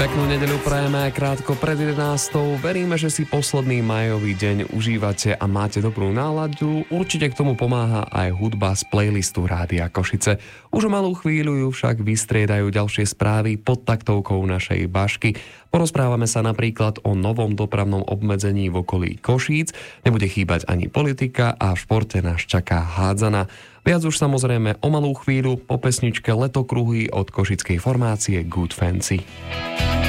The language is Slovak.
Peknú nedeľu prajeme aj krátko pred 11. Veríme, že si posledný májový deň užívate a máte dobrú náladu. Určite k tomu pomáha aj hudba z playlistu Rádia Košice. Už o malú chvíľu ju však vystriedajú ďalšie správy pod taktovkou našej Bašky. Porozprávame sa napríklad o novom dopravnom obmedzení v okolí Košíc. Nebude chýbať ani politika a v športe nás čaká hádzana. Viac už samozrejme o malú chvíľu po pesničke Letokruhy od košickej formácie Good Fancy.